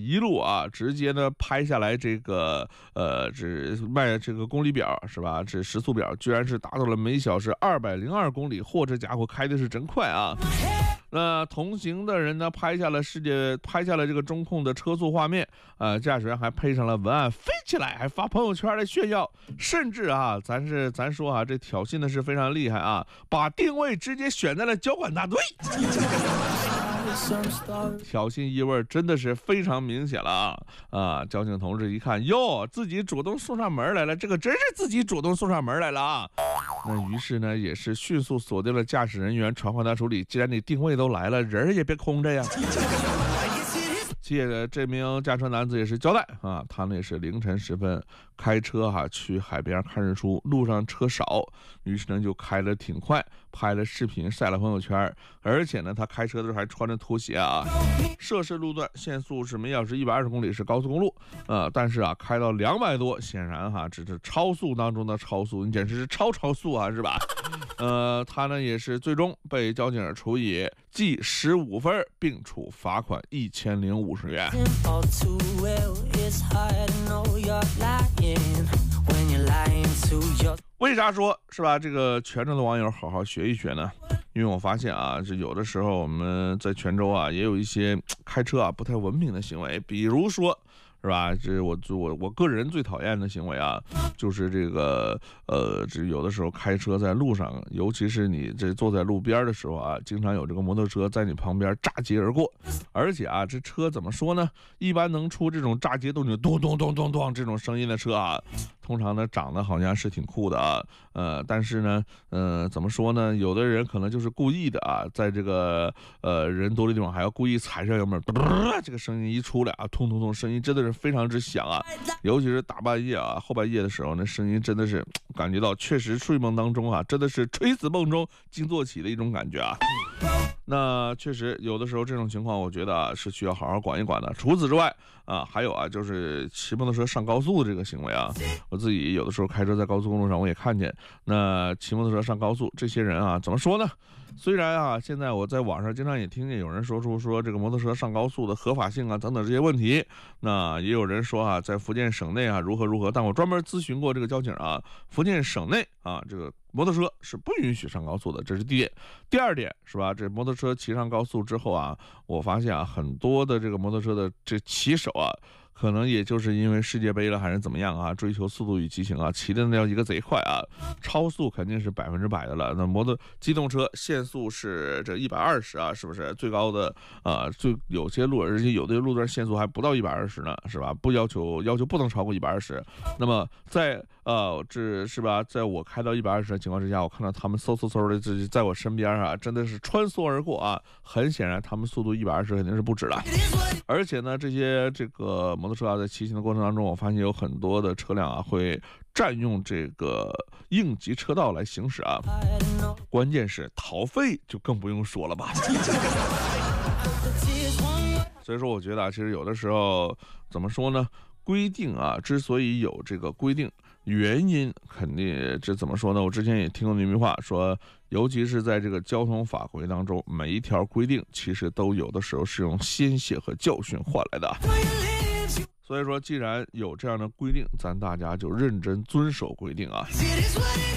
一路啊直接呢拍下来这个只卖这个公里表是吧？这时速表居然是达到了每小时202公里，嚯，这家伙开的是真快啊！那同行的人呢，拍下了这个中控的车速画面，驾驶员还配上了文案飞起来，还发朋友圈来炫耀，甚至啊，咱说啊，这挑衅的是非常厉害啊，把定位直接选在了交管大队。挑衅意味真的是非常明显了啊！交警同志一看，哟，自己主动送上门来了，这个真是自己主动送上门来了啊！那于是呢，也是迅速锁定了驾驶人员，传唤他处理。既然你定位都来了，人也别空着呀。这名驾车男子也是交代啊，他呢也是凌晨时分开车去海边看日出，路上车少，于是呢就开得挺快，拍了视频晒了朋友圈，而且呢他开车的时候还穿着拖鞋啊。涉事路段限速是每小时120公里，是高速公路，但是开到200多，显然只是超速当中的超速，你简直是超速啊，是吧？他呢也是最终被交警处以记15分，并处罚款1050元。为啥说是吧？这个泉州的网友好好学一学呢？因为我发现这有的时候我们在泉州也有一些开车不太文明的行为，比如说是吧？这我个人最讨厌的行为就是这个这有的时候开车在路上，尤其是你这坐在路边的时候经常有这个摩托车在你旁边炸街而过，而且这车怎么说呢？一般能出这种炸街动静咚咚咚咚咚这种声音的车通常呢长得好像是挺酷的但是呢怎么说呢？有的人可能就是故意的在这个人多的地方还要故意踩上油门，这个声音一出来通通通，声音真的是非常之响尤其是大半夜后半夜的时候，那声音真的是感觉到确实睡梦当中真的是垂死梦中惊坐起的一种感觉那确实有的时候这种情况，我觉得是需要好好管一管的。除此之外还有就是骑摩托车上高速的这个行为我自己有的时候开车在高速公路上我也看见，那骑摩托车上高速这些人怎么说呢？虽然现在我在网上经常也听见有人说这个摩托车上高速的合法性等等这些问题，那也有人说在福建省内如何，但我专门咨询过这个交警福建省内这个摩托车是不允许上高速的，这是第一点。第二点是吧？这摩托车骑上高速之后我发现很多的这个摩托车的这骑手可能也就是因为世界杯了还是怎么样追求速度与激情骑的那叫一个贼快超速肯定是100%的了。那机动车限速是这120是不是最高的最有些路，而且有的路段限速还不到120呢，是吧？不要求不能超过120。那么在这是吧？在我开到120的情况之下，我看到他们嗖的在我身边真的是穿梭而过很显然他们速度120肯定是不止了。而且呢，这个摩托车在骑行的过程当中，我发现有很多的车辆会占用这个应急车道来行驶关键是逃费就更不用说了吧。所以说我觉得其实有的时候怎么说呢？规定之所以有这个规定，原因肯定这怎么说呢？我之前也听过那句话说，尤其是在这个交通法规当中，每一条规定其实都有的时候是用鲜血和教训换来的。所以说既然有这样的规定，咱大家就认真遵守规定